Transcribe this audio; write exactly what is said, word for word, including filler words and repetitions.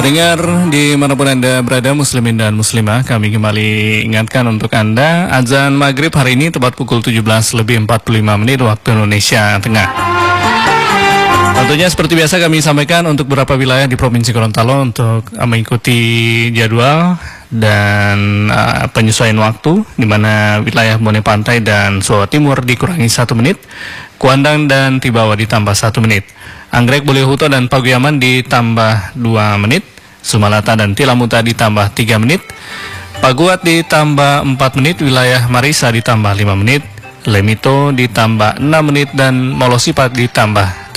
Pendengar dimanapun Anda berada, muslimin dan muslimah, kami kembali ingatkan untuk Anda, azan maghrib hari ini tepat pukul tujuh belas lebih empat puluh lima menit waktu Indonesia Tengah. Tentunya seperti biasa kami sampaikan untuk beberapa wilayah di Provinsi Gorontalo untuk mengikuti jadwal dan uh, penyesuaian waktu, di mana wilayah Bone Pantai dan Jawa Timur dikurangi satu menit, Kuandang dan Tibawa ditambah satu menit, Anggrek, Bolihuto dan Paguyaman ditambah dua menit, Sumalata dan Tilamuta ditambah tiga menit, Paguat ditambah empat menit, wilayah Marisa ditambah lima menit, Lemito ditambah enam menit dan Molosipat ditambah